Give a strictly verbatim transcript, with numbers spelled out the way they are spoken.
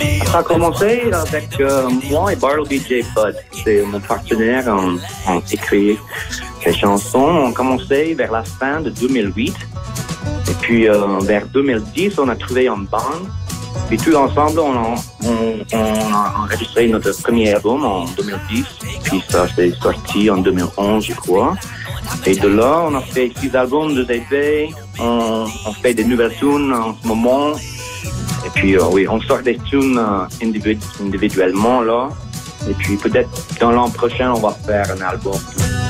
Ça a commencé avec euh, moi et Bartleby J. Budd. C'est mon partenaire en, en écrit les chansons. On a commencé vers la fin de deux mille huit. Et puis euh, vers deux mille dix, on a trouvé une bande. Puis tous ensemble, on a, on, on a enregistré notre premier album en deux mille dix. Puis ça s'est sorti en deux mille onze, je crois. Et de là, on a fait six albums, deux E P. On, on fait des nouvelles tunes en ce moment. Et puis, euh, oui, on sort des tunes euh, individu- individuellement, là. Et puis, peut-être, dans l'an prochain, on va faire un album